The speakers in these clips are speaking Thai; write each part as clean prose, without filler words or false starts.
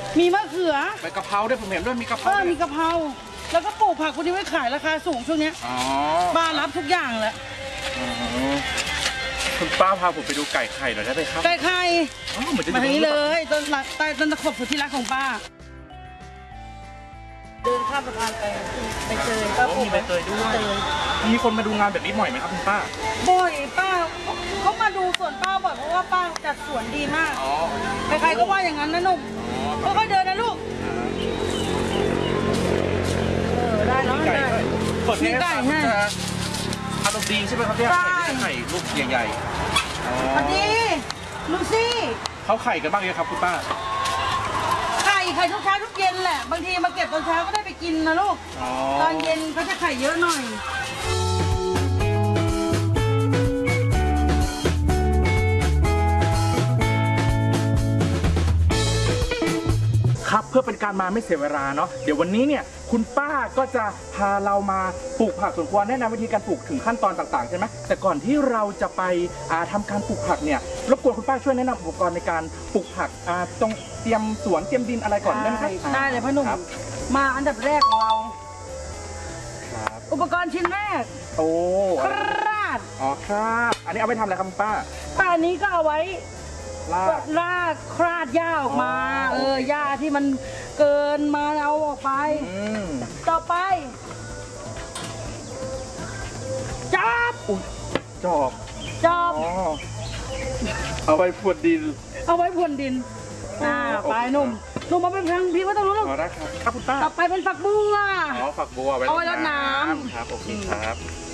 มีมะเขือใบกะเพราด้วยผมเห็นด้วยมีกะเพรามีกะเพราแล้วก็ปลูกผักพวกนี้ไว้ขายราคาสูงช่วงนี้บ้านรับทุกอย่างแหละคุณป้าพาผมไปดูไก่ไข่หน่อยได้ไหมครับไก่ไข่เหมือนจะมาที่เลยต้นตะขบสุดที่รักของป้าเดินข้ามสะพานไปเจอป้ามีใบเตยด้วยมีคนมาดูงานแบบนี้บ่อยไหมครับคุณป้าบ่อยป้าเขามาดูสวนป้าบ่อยเพราะว่าป้าจัดสวนดีมากใครๆก็ว่าอย่างนั้นนะหนุ่มค่อยๆเดินนะลูกได้เนาะได้เปิดให้ได้อารมณ์ดีใช่ไหมครับเนี่ยไข่ลูกใหญ่ๆอันนี้ลูซี่เขาไข่กันบ้างยังครับคุณป้าไข่ทุกเช้าทุกเย็นแหละบางทีมาเก็บตอนเช้าก็ได้ไปกินนะลูกตอนเย็นเขาจะไข่เยอะหน่อยครับเพื่อเป็นการมาไม่เสียเวลาเนาะเดี๋ยววันนี้เนี่ยคุณป้าก็จะพาเรามาปลูกผักสวนครัวแนะนำวิธีการปลูกถึงขั้นตอนต่างๆใช่ไหมแต่ก่อนที่เราจะไปทำการปลูกผักเนี่ยรบกวนคุณป้าช่วยแนะนำอุปกรณ์ในการปลูกผักต้องเตรียมสวนเตรียมดินอะไรก่อนได้ไหมครับได้เลยพ่อหนุ่มมาอันดับแรกของเราอุปกรณ์ชิ้นแรกคราดครับอันนี้เอาไปทำอะไรครับคุณป้าอันนี้ก็เอาไว้ลากคราดหญ้าออกมาหญ้าที่มันเกินมาเอาออกไปต่อไปจอบเอาไว้พรวนดินไปหนุ่มมาเป็นทางพี่ว่าต้องรู้ลูกได้ครับคุณป้าต่อไปเป็นฝักบัวฝักบัวเอาไว้รดน้ำครับโอเคครับ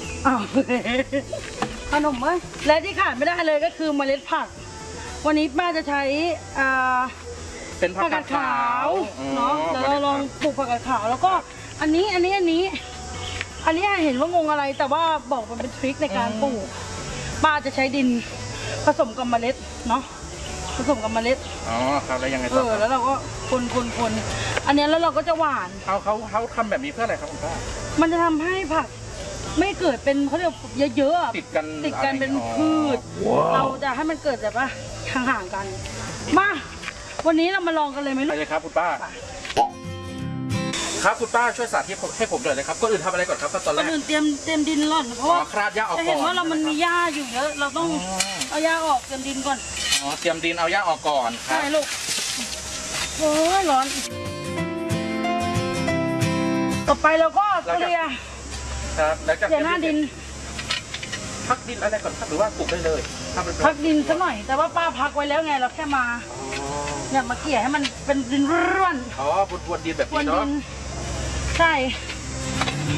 ขนมและที่ขาดไม่ได้เลยก็คือเมล็ดผักวันนี้ป้าจะใช้เป็นผักกาดขาวเนาะแล้วเราลองปลูกผักกาดขาวแล้วก็อันนี้เห็นว่างงอะไรแต่ว่าบอกมันเป็นทริคในการปลูกป้าจะใช้ดินผสมกับเมล็ดเนาะผสมกับเมล็ดครับแล้วยังไงต่อแล้วเราก็คนอันนี้แล้วเราก็จะหว่านเขาทำแบบนี้เพื่ออะไรครับคุณป้ามันจะทำให้ผักไม่เกิดเป็นเขาเรียกเยอะๆติดกันเป็นพืชเราจะให้มันเกิดแบบว่าห่างๆกันมาวันนี้เรามาลองกันเลยไหมลูกไปเลยครับคุณป้าครับคุณป้าช่วยสาธิตให้ผมหน่อยเลยครับก่อนอื่นทำอะไรก่อนครับตอนแรกก่อนอื่นเตรียมดินร่อนเพราะว่าคราดหญ้าออกก่อนเห็นว่ามันมีหญ้าอยู่เยอะเราต้องเอาหญ้าออกเตรียมดินก่อนเตรียมดินเอาหญ้าออกก่อนใช่ลูกโอ้ยร้อนต่อไปเราก็เกลี่ยแล้วจะหน้าดินพักดินอะไรก่อนครับหรือว่าปลูกได้เลยพักดินสักหน่อยแต่ว่าป้าพักไว้แล้วไงเราแค่มาเนี่ยมาเกลี่ยให้มันเป็นดินร่วนบนดินแบบนี้เนาะใช่